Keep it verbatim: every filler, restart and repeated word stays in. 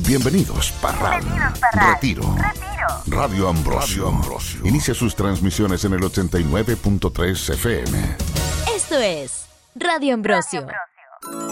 Bienvenidos, Parral. Bienvenidos, Parral. Retiro. Retiro. Radio Ambrosio. Radio Ambrosio. Inicia sus transmisiones en el ochenta y nueve punto tres F M. Esto es Radio Ambrosio. Radio Ambrosio.